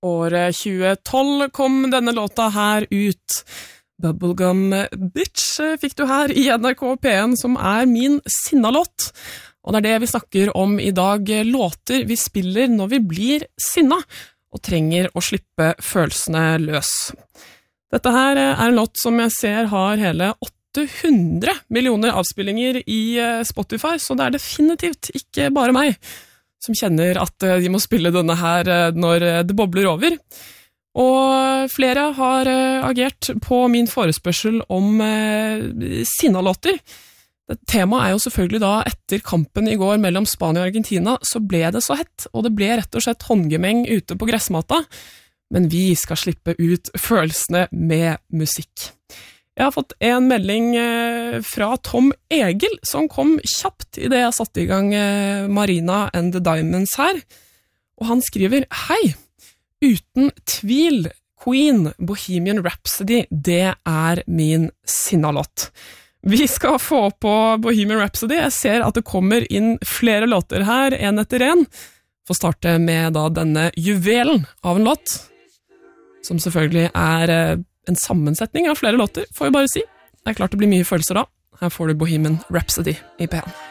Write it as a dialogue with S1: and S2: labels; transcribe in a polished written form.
S1: Året 2012 kom denne låta her ut. Bubblegum Bitch fikk du her i NRK P1, som min sinnalåt. Og det det vi snakker om i dag, låter vi spiller når vi blir sinna, og trenger å slippe følelsene løs. Dette her en låt som jeg ser har hele 800 millioner avspillinger i Spotify, så det definitivt ikke bare meg som kjenner at de må spille denne her når det bobler over. Og flere har agert på min forespørsel om sinnalåter. Temaet jo selvfølgelig da, etter kampen i går mellom Spania og Argentina, så ble det så hett, og det ble rett og slett håndgemeng ute på gressmata, men vi skal slippe ut følelsene med musikk. Jeg har fått en melding fra Tom Egil, som kom kjapt i det jeg satte i gang Marina and the Diamonds her, og han skriver: Hei, uten tvil, Queen, Bohemian Rhapsody, det min sinnalåt. Vi skal få på Bohemian Rhapsody. Jeg ser at det kommer inn flere låter her, en etter en. Får starte med da denne juvelen av en låt, som selvfølgelig en sammensetning av flere låter, får jeg bare si. Det klart det blir mye følelser da. Her får du Bohemian Rhapsody i P1.